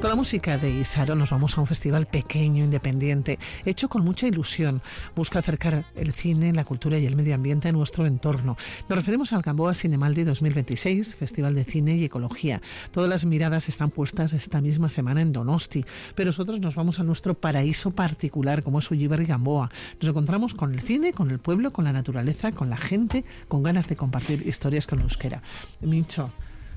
Con la música de Isaro nos vamos a un festival pequeño, independiente, hecho con mucha ilusión. Busca acercar el cine, la cultura y el medio ambiente a nuestro entorno. Nos referimos al Gamboa Cinemaldi 2026, Festival de Cine y Ecología. Todas las miradas están puestas esta misma semana en Donosti, pero nosotros nos vamos a nuestro paraíso particular, como es Uribarri Gamboa. Nos encontramos con el cine, con el pueblo, con la naturaleza, con la gente, con ganas de compartir historias con euskera. Mincho,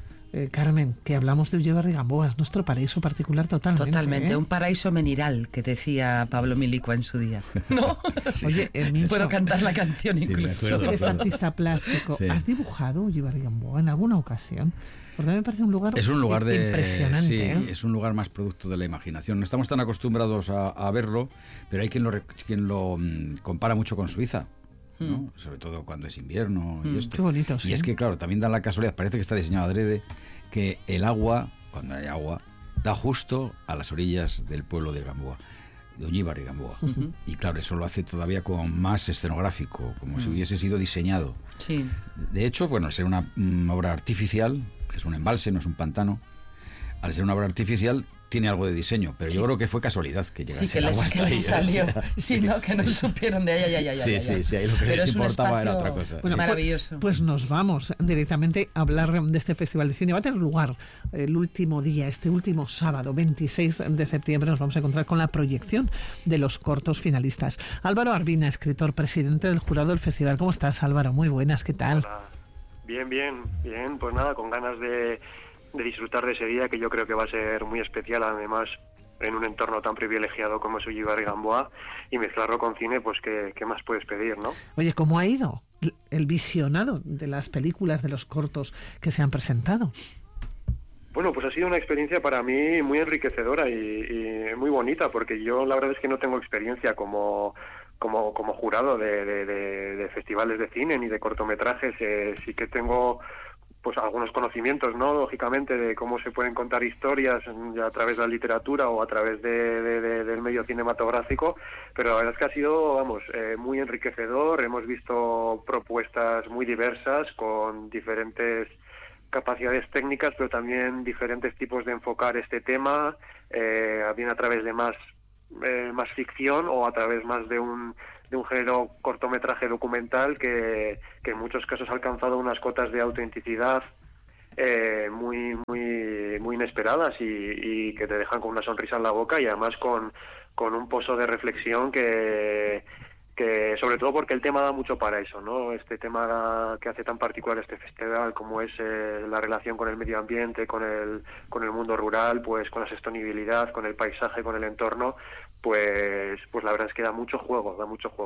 Carmen, que hablamos de Uribarri Gamboa, es nuestro paraíso particular totalmente. Totalmente, un paraíso meniral, que decía Pablo Milicua en su día. ¿No? Sí. Oye, Mincho, puedo cantar la canción incluso. Tú eres artista plástico. Sí. ¿Has dibujado Uribarri Gamboa en alguna ocasión? Porque me parece un lugar impresionante. Sí, es un lugar más producto de la imaginación. No estamos tan acostumbrados a verlo, pero hay quien lo compara mucho con Suiza, ¿no? Sobre todo cuando es invierno y esto. Qué bonito, sí. Y es que, claro, también da la casualidad, parece que está diseñado adrede, que el agua, cuando hay agua, da justo a las orillas del pueblo de Gamboa, de Uribarri Gamboa. Y claro, eso lo hace todavía como más escenográfico, como si hubiese sido diseñado. Sí. De hecho, bueno, al ser una obra artificial, que es un embalse, no es un pantano, al ser una obra artificial tiene algo de diseño, pero yo creo que fue casualidad que llegase el agua hasta ahí. Salió. Sí, no, que no supieron de ahí. Sí, ahí lo que les importaba era otra cosa. Bueno, maravilloso. Pues nos vamos directamente a hablar de este festival de cine. Va a tener lugar el último día, este último sábado, 26 de septiembre, nos vamos a encontrar con la proyección de los cortos finalistas. Álvaro Arbina, escritor, presidente del jurado del festival. ¿Cómo estás, Álvaro? Muy buenas, ¿qué tal? Hola. Bien, pues nada, con ganas de disfrutar de ese día, que yo creo que va a ser muy especial, además en un entorno tan privilegiado como es Uribarri Gamboa, y mezclarlo con cine, pues ¿qué más puedes pedir, no? Oye, ¿cómo ha ido el visionado de las películas, de los cortos que se han presentado? Bueno, pues ha sido una experiencia para mí muy enriquecedora y muy bonita, porque yo la verdad es que no tengo experiencia como jurado de festivales de cine ni de cortometrajes. Sí que tengo pues algunos conocimientos, ¿no? Lógicamente, de cómo se pueden contar historias ya a través de la literatura o a través del medio cinematográfico, pero la verdad es que ha sido, muy enriquecedor. Hemos visto propuestas muy diversas con diferentes capacidades técnicas, pero también diferentes tipos de enfocar este tema, bien a través de más ficción o a través más de un género cortometraje documental que en muchos casos ha alcanzado unas cotas de autenticidad muy inesperadas y que te dejan con una sonrisa en la boca, y además con un pozo de reflexión que sobre todo porque el tema da mucho para eso, ¿no? Este tema que hace tan particular este festival, como es la relación con el medio ambiente, con el mundo rural, pues con la sostenibilidad, con el paisaje, con el entorno, pues la verdad es que da mucho juego.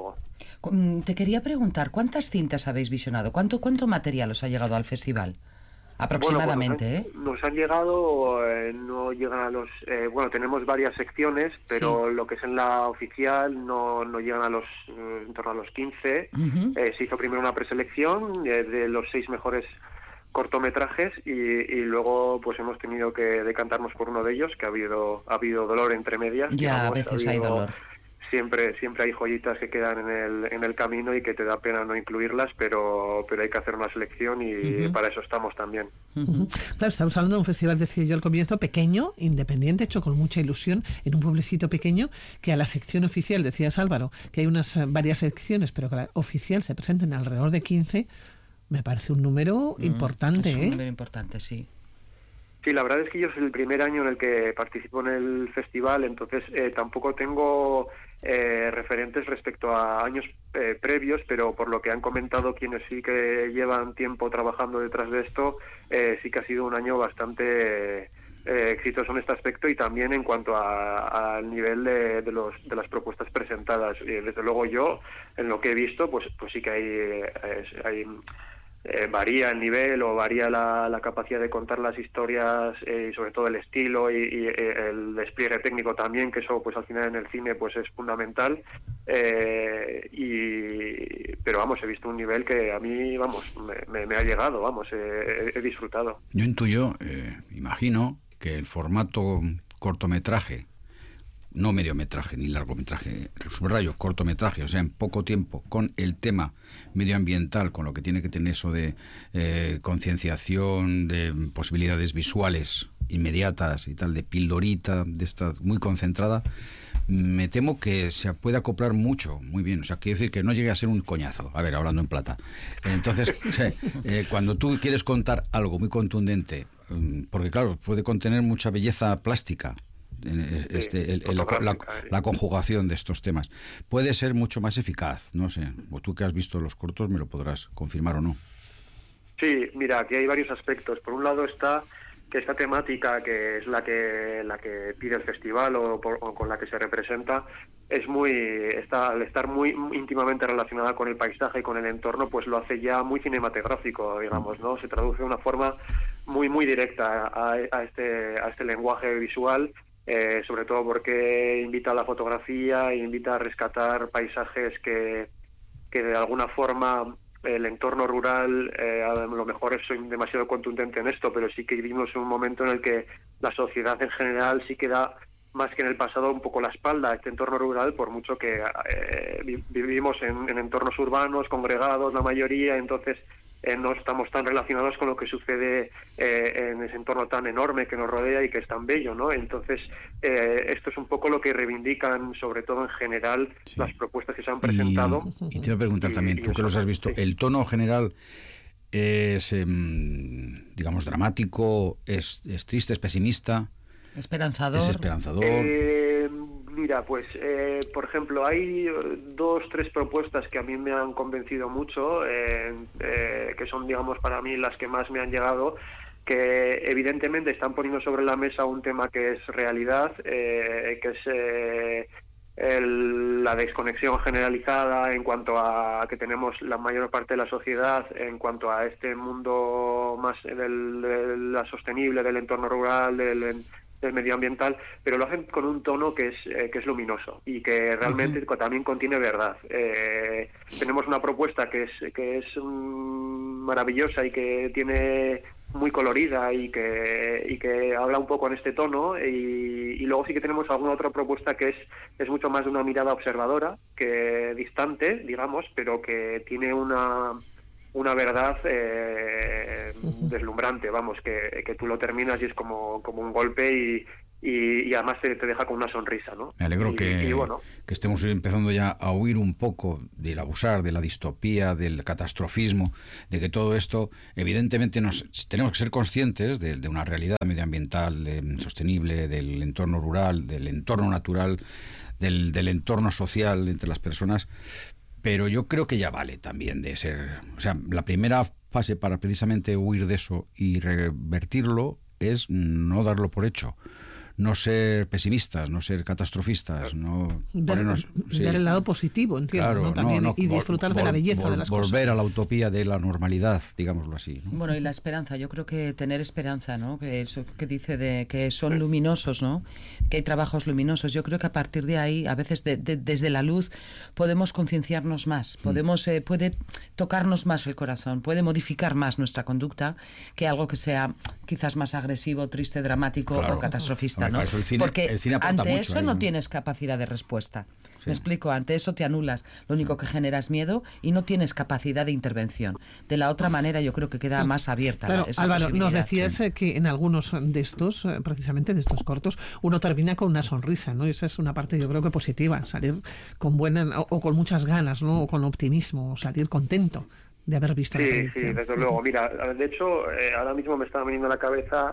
Te quería preguntar, ¿cuántas cintas habéis visionado? ¿Cuánto material os ha llegado al festival? Aproximadamente, bueno, nos han llegado, no llegan a los... tenemos varias secciones, pero lo que es en la oficial no llegan a en torno a los 15. Se hizo primero una preselección de los 6 mejores cortometrajes y luego pues hemos tenido que decantarnos por uno de ellos, que ha habido dolor entre medias. Ya, a veces hay dolor. Siempre hay joyitas que quedan en el camino y que te da pena no incluirlas, pero hay que hacer una selección y para eso estamos también. Claro, estamos hablando de un festival, decía yo al comienzo, pequeño, independiente, hecho con mucha ilusión, en un pueblecito pequeño, que a la sección oficial, decías Álvaro, que hay varias secciones, pero que la oficial se presenten alrededor de 15, me parece un número importante. Es un número importante, sí. Sí, la verdad es que yo es el primer año en el que participo en el festival, entonces tampoco tengo referentes respecto a años previos, pero por lo que han comentado quienes sí que llevan tiempo trabajando detrás de esto, sí que ha sido un año bastante exitoso en este aspecto, y también en cuanto al nivel de las propuestas presentadas. Desde luego yo, en lo que he visto, pues sí que hay varía el nivel o varía la capacidad de contar las historias, y sobre todo el estilo y el despliegue técnico también, que eso pues al final en el cine pues es fundamental, pero he visto un nivel que a mí me ha llegado, he disfrutado. Yo intuyo, imagino que el formato cortometraje, no mediometraje ni largometraje, subrayo cortometraje, o sea, en poco tiempo, con el tema medioambiental, con lo que tiene que tener eso de concienciación, de posibilidades visuales inmediatas y tal, de pildorita, de esta muy concentrada, me temo que se puede acoplar mucho, muy bien. O sea, quiere decir que no llegue a ser un coñazo, a ver, hablando en plata. Entonces, cuando tú quieres contar algo muy contundente, porque claro, puede contener mucha belleza plástica, la conjugación de estos temas, puede ser mucho más eficaz, no sé, o tú que has visto los cortos me lo podrás confirmar o no. Sí, mira, aquí hay varios aspectos. Por un lado está que esta temática, que es la que pide el festival o con la que se representa, al estar muy íntimamente relacionada con el paisaje y con el entorno, pues lo hace ya muy cinematográfico, digamos, ¿no? Se traduce de una forma muy muy directa a este lenguaje visual, sobre todo porque invita a la fotografía e invita a rescatar paisajes que de alguna forma el entorno rural, a lo mejor soy demasiado contundente en esto, pero sí que vivimos en un momento en el que la sociedad en general sí que da, más que en el pasado, un poco la espalda a este entorno rural, por mucho que vivimos en entornos urbanos, congregados la mayoría, entonces no estamos tan relacionados con lo que sucede en ese entorno tan enorme que nos rodea y que es tan bello, ¿no? Entonces, esto es un poco lo que reivindican, sobre todo en general, las propuestas que se han presentado. Y te voy a preguntar también, tú que los has visto, ¿el tono general es, digamos, dramático, es triste, es pesimista? ¿Esperanzador? ¿Es esperanzador? Mira, pues, por ejemplo, hay 2-3 propuestas que a mí me han convencido mucho, que son, digamos, para mí las que más me han llegado, que evidentemente están poniendo sobre la mesa un tema que es realidad, que es la desconexión generalizada en cuanto a que tenemos la mayor parte de la sociedad en cuanto a este mundo más de la sostenible, del entorno rural, del medioambiental, pero lo hacen con un tono que es luminoso y que realmente también contiene verdad. Tenemos una propuesta que es maravillosa y que tiene muy colorida y que habla un poco en este tono, y luego sí que tenemos alguna otra propuesta que es mucho más de una mirada observadora, que distante, digamos, pero que tiene una verdad deslumbrante, vamos, que tú lo terminas y es como un golpe y además te deja con una sonrisa, ¿no? Me alegro que estemos empezando ya a huir un poco del abusar, de la distopía, del catastrofismo, de que todo esto, evidentemente tenemos que ser conscientes de una realidad medioambiental sostenible, del entorno rural, del entorno natural, del entorno social entre las personas. Pero yo creo que ya vale también de ser... O sea, la primera fase para precisamente huir de eso y revertirlo es no darlo por hecho. No ser pesimistas, no ser catastrofistas, no ponernos... Ver el lado positivo, entiendo, claro, ¿no? También, y disfrutar de la belleza de las cosas. Volver a la utopía de la normalidad, digámoslo así, ¿no? Bueno, y la esperanza, yo creo que tener esperanza, ¿no? Que eso que dice de que son luminosos, ¿no? Que hay trabajos luminosos. Yo creo que a partir de ahí, a veces desde la luz, podemos concienciarnos más, puede tocarnos más el corazón, puede modificar más nuestra conducta que algo que sea quizás más agresivo, triste, dramático o catastrofista. ¿no? Porque el cine aporta ante mucho, eso no tienes capacidad de respuesta. Sí. Me explico, ante eso te anulas. Lo único que genera es miedo y no tienes capacidad de intervención. De la otra manera yo creo que queda más abierta esa Álvaro, posibilidad. nos decías que en algunos de estos, precisamente de estos cortos, uno termina con una sonrisa, ¿no? Y esa es una parte yo creo que positiva, salir con buena o con muchas ganas, ¿no? O con optimismo, salir contento de haber visto la producción. Sí, desde luego. Mira, de hecho, ahora mismo me estaba viniendo a la cabeza...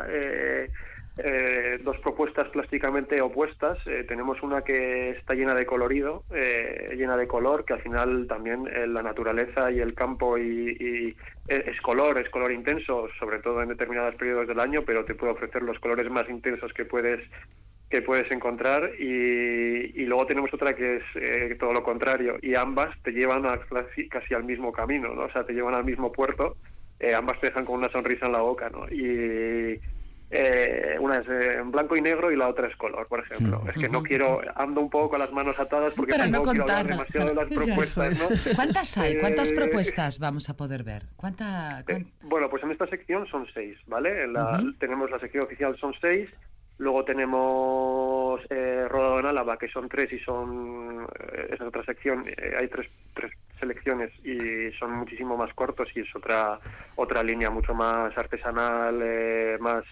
dos propuestas plásticamente opuestas. Tenemos una que está llena de colorido, llena de color, que al final también la naturaleza y el campo y es color intenso, sobre todo en determinados periodos del año, pero te puede ofrecer los colores más intensos que puedes encontrar, y luego tenemos otra que es todo lo contrario, y ambas te llevan casi al mismo camino, ¿no? O sea, te llevan al mismo puerto, ambas te dejan con una sonrisa en la boca, ¿no? Y una es en blanco y negro y la otra es color, por ejemplo. Es que no quiero, ando un poco con las manos atadas porque tampoco quiero hablar demasiado de las propuestas, ¿no? ¿Cuántas hay? ¿Cuántas propuestas vamos a poder ver? Bueno, pues en esta sección son 6, ¿vale? Tenemos la sección oficial, son 6. Luego tenemos Rodado en Álava, que son 3 y esa es otra sección. Hay tres selecciones y son muchísimo más cortos y es otra línea mucho más artesanal,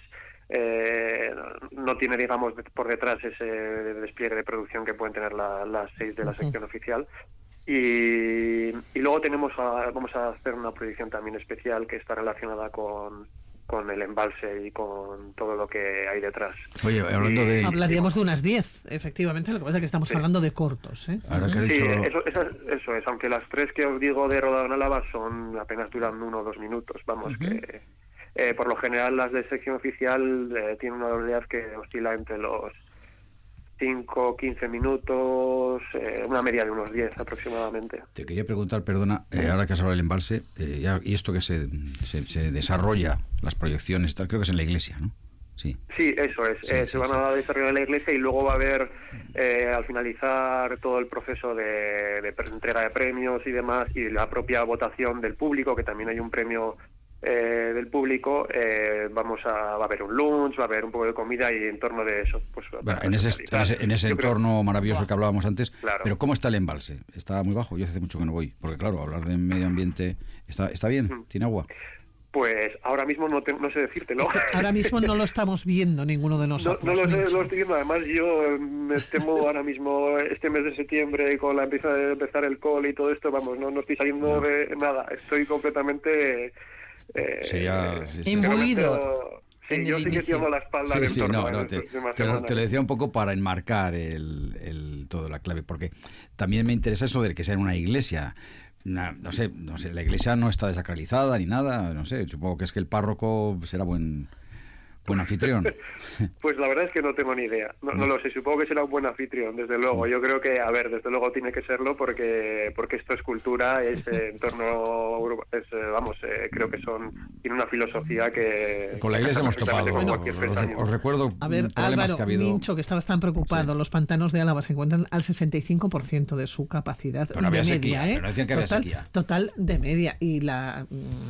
no tiene, digamos, por detrás ese despliegue de producción que pueden tener las 6 de la sección oficial. Y luego vamos a hacer una proyección también especial que está relacionada con el embalse y con todo lo que hay detrás. Oye, hablando de... Hablaríamos de unas 10, efectivamente, lo que pasa es que estamos hablando de cortos, ¿eh? Ahora que he dicho... Eso es, aunque las 3 que os digo de rodado en Álava apenas duran 1 o 2 minutos, vamos, que por lo general las de sección oficial tienen una durabilidad que oscila entre los 5, 15 minutos, una media de unos 10 aproximadamente. Te quería preguntar, perdona, ahora que has hablado del embalse, y esto que se desarrolla, las proyecciones, creo que es en la iglesia, ¿no? Sí, eso es. Se van a desarrollar en la iglesia y luego va a haber, al finalizar todo el proceso de entrega de premios y demás, y la propia votación del público, que también hay un premio del público, va a haber un lunch, va a haber un poco de comida y en torno de eso. Pues, bueno, en ese entorno maravilloso que hablábamos antes, claro. Pero ¿cómo está el embalse? ¿Está muy bajo? Yo hace mucho que no voy, porque claro, hablar de medio ambiente, ¿está bien? ¿Tiene agua? Pues ahora mismo no sé decírtelo. Ahora mismo no lo estamos viendo ninguno de nosotros. No lo estoy viendo. Además, yo me temo ahora mismo, este mes de septiembre, con la empezar el cole y todo esto, vamos, no estoy saliendo de nada. Estoy completamente... imbuido. Sí, yo sí que tengo la espalda del entorno. Te lo decía un poco para enmarcar toda la clave, porque también me interesa eso de que sea en una iglesia. No sé, la iglesia no está desacralizada ni nada, no sé, supongo que es que el párroco será buen anfitrión. Pues la verdad es que no tengo ni idea, no lo sé, supongo que será un buen anfitrión, desde luego. Yo creo que, desde luego tiene que serlo porque esto es cultura, es entorno, creo que tiene una filosofía que... Con la iglesia hemos topado, os recuerdo a ver, problemas Álvaro, que ha habido... Mincho, que estabas tan preocupado, los pantanos de Álava se encuentran al 65% de su capacidad pero no había sequía, pero no decían que había sequía. Total de media, y la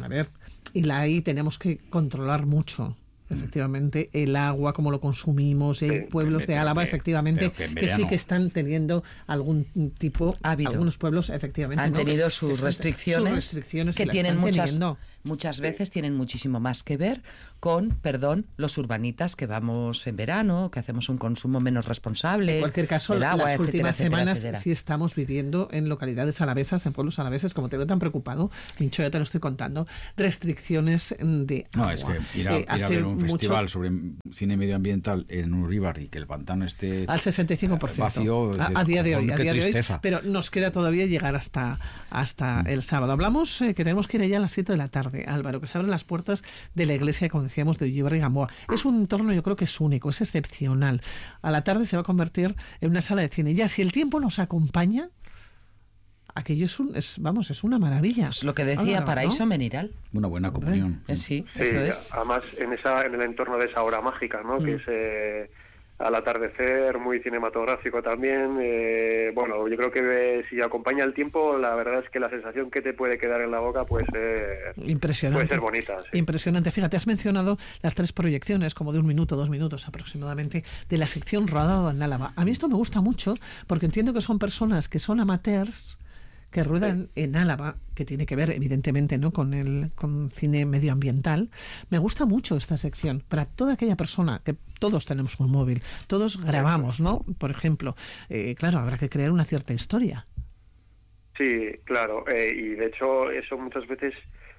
ahí tenemos que controlar mucho. Efectivamente, el agua, como lo consumimos, hay pueblos de Álava, efectivamente, que sí que están teniendo algún tipo, algunos pueblos, efectivamente, han tenido sus restricciones que tienen muchas veces tienen muchísimo más que ver con, los urbanitas que vamos en verano, que hacemos un consumo menos responsable. En cualquier caso, del agua, las últimas semanas etcétera. Sí estamos viviendo en localidades alavesas, en pueblos alaveses, como te veo tan preocupado, Mincho, ya te lo estoy contando, restricciones de agua. No, es que ir a ver un festival sobre cine medioambiental en Uribar y que el pantano esté al 65% vacío, a día de hoy, tristeza. Pero nos queda todavía llegar hasta el sábado. Hablamos que tenemos que ir allá a las 7 de la tarde, Álvaro, que se abren las puertas de la iglesia, como decíamos, de Ullibarri y Gamboa. Es un entorno, yo creo que es único, es excepcional. A la tarde se va a convertir en una sala de cine. Ya, si el tiempo nos acompaña, aquello es una maravilla. Pues lo que decía, Álvaro, Paraíso, ¿no? Meniral. Una buena comunión. Sí, eso es. Además, en el entorno de esa hora mágica, ¿no? Que es al atardecer, muy cinematográfico también. Yo creo que si acompaña el tiempo, la verdad es que la sensación que te puede quedar en la boca puede ser impresionante. Puede ser bonita. Sí. Impresionante. Fíjate, has mencionado las 3 proyecciones, como de 1 minuto, 2 minutos aproximadamente, de la sección rodada en Álava. A mí esto me gusta mucho porque entiendo que son personas que son amateurs, que ruedan en Álava, que tiene que ver evidentemente, ¿no?, con cine medioambiental. Me gusta mucho esta sección para toda aquella persona, que todos tenemos un móvil, todos grabamos, ¿no? Por ejemplo, claro, habrá que crear una cierta historia. Sí, claro, y de hecho eso muchas veces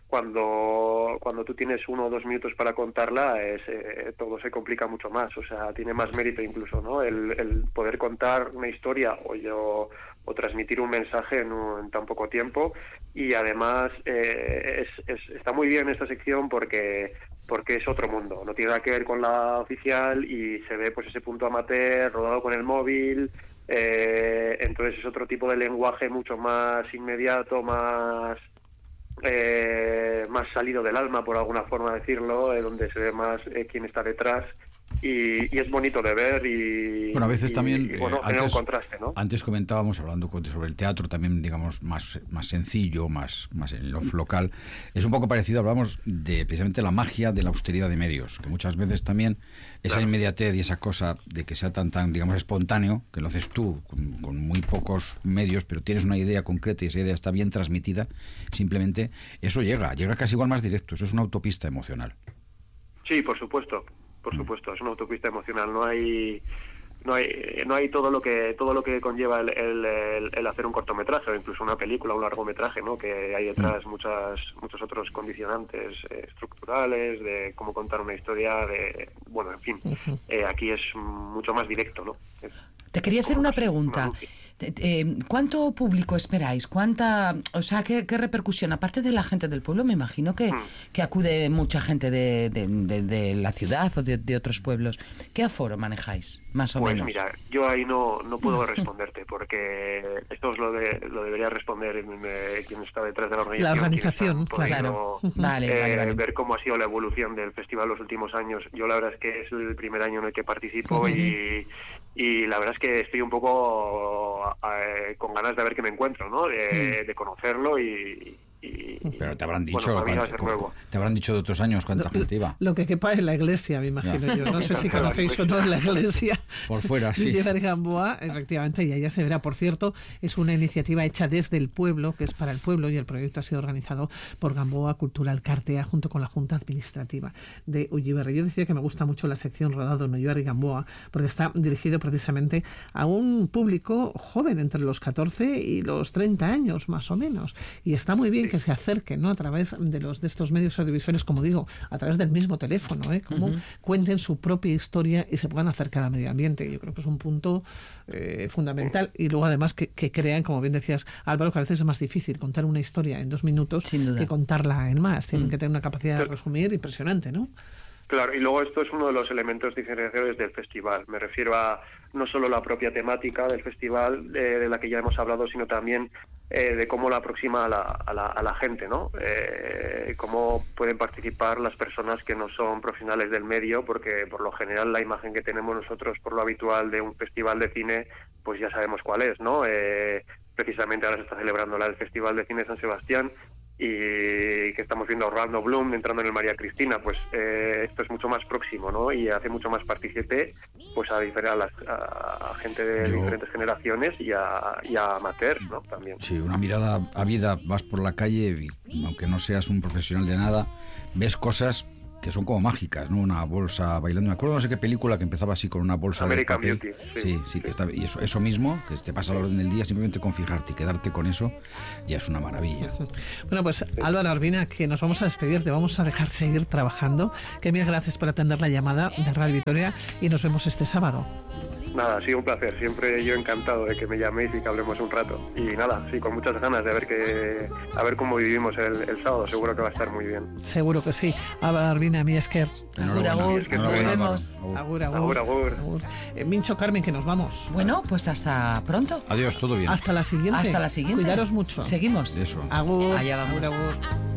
cuando tú tienes 1 o 2 minutos para contarla, todo se complica mucho más, o sea, tiene más mérito incluso, ¿no? El poder contar una historia o transmitir un mensaje en tan poco tiempo. Y además está muy bien esta sección porque es otro mundo, no tiene nada que ver con la oficial y se ve pues ese punto amateur rodado con el móvil. Entonces es otro tipo de lenguaje mucho más inmediato, más salido del alma, por alguna forma decirlo, donde se ve más quién está detrás. Y es bonito de ver y a veces también genera un contraste, ¿no? Antes comentábamos, hablando sobre el teatro también, digamos, más sencillo, más en lo local. Es un poco parecido, hablamos de precisamente la magia de la austeridad de medios, que muchas veces también esa inmediatez y esa cosa de que sea tan digamos, espontáneo, que lo haces tú con muy pocos medios, pero tienes una idea concreta y esa idea está bien transmitida, simplemente eso llega casi igual más directo, eso es una autopista emocional. Sí, por supuesto. por supuesto, es una autopista emocional. No hay todo lo que conlleva el hacer un cortometraje o incluso una película, un largometraje, ¿no? Que hay detrás muchos otros condicionantes estructurales de cómo contar una historia, en fin, aquí es mucho más directo, ¿no? Te quería hacer una pregunta. ¿Cuánto público esperáis? ¿Qué repercusión? Aparte de la gente del pueblo, me imagino que acude mucha gente de la ciudad o de otros pueblos. ¿Qué aforo manejáis, más o menos? Pues mira, yo ahí no puedo responderte, porque esto lo debería responder quien está detrás de la organización. La organización, claro. Vale. Ver cómo ha sido la evolución del festival los últimos años. Yo la verdad es que es el primer año en el que participo y la verdad es que estoy un poco con ganas de ver qué me encuentro, ¿no? De conocerlo pero te habrán dicho te habrán dicho de otros años cuánta gente iba. Lo que quepa en la iglesia, me imagino yo. No sé si conocéis o no la iglesia. Por fuera, sí. De Gamboa, efectivamente, y allá se verá. Por cierto, es una iniciativa hecha desde el pueblo, que es para el pueblo, y el proyecto ha sido organizado por Gamboa Cultural Cartea junto con la Junta Administrativa de Ullibarri. Yo decía que me gusta mucho la sección Rodado en Ullibarri Gamboa, porque está dirigido precisamente a un público joven, entre los 14 y los 30 años, más o menos. Y está muy bien que se acerquen, ¿no? A través de estos medios audiovisuales, como digo, a través del mismo teléfono, como cuenten su propia historia y se puedan acercar al medio ambiente. Yo creo que es un punto fundamental. Y luego además que crean, como bien decías, Álvaro, que a veces es más difícil contar una historia en 2 minutos que contarla en más. Tienen que tener una capacidad de resumir impresionante, ¿no? Claro, y luego esto es uno de los elementos diferenciadores del festival. Me refiero a no solo la propia temática del festival, de la que ya hemos hablado, sino también de cómo la aproxima a la gente, ¿no? Cómo pueden participar las personas que no son profesionales del medio, porque por lo general la imagen que tenemos nosotros por lo habitual de un festival de cine, pues ya sabemos cuál es, ¿no? Precisamente ahora se está celebrando el Festival de Cine San Sebastián, y que estamos viendo a Orlando Bloom entrando en el María Cristina, pues esto es mucho más próximo, ¿no? Y hace mucho más partícipe pues a gente de diferentes generaciones y a amateurs, ¿no? También. Sí, una mirada ávida, vas por la calle y aunque no seas un profesional de nada, ves cosas que son como mágicas, ¿no? Una bolsa bailando. Me acuerdo no sé qué película que empezaba así con una bolsa American de papel. Beauty. Sí, que está, y eso mismo, que te pasa a la orden del día, simplemente con fijarte y quedarte con eso, ya es una maravilla. Bueno, pues Álvaro Arbina, que nos vamos a despedir, te vamos a dejar seguir trabajando. Que mil gracias por atender la llamada de Radio Vitoria y nos vemos este sábado. Nada, sí, un placer. Siempre yo encantado de que me llaméis y que hablemos un rato. Y nada, sí, con muchas ganas de ver cómo vivimos el sábado. Seguro que va a estar muy bien. Seguro que sí. Álvaro Arbina, mi esker. Agur. Nos vemos. Agur. Mincho, Carmen, que nos vamos. Bueno, pues hasta pronto. Adiós, todo bien. Hasta la siguiente. Hasta la siguiente. Cuidaros mucho. Seguimos. Eso. Allá vamos. Agur.